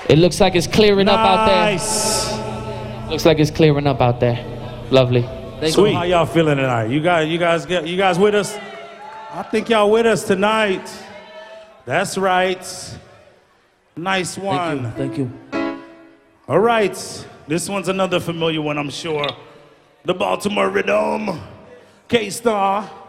It looks like it's clearing up out there. Nice. Looks like it's clearing up out there. Lovely. Sweet. How y'all feeling tonight? You guys with us? I think y'all with us tonight. That's right. Nice one. Thank you. All right. This one's another familiar one, I'm sure. The Baltimore Rhythm. K-Star.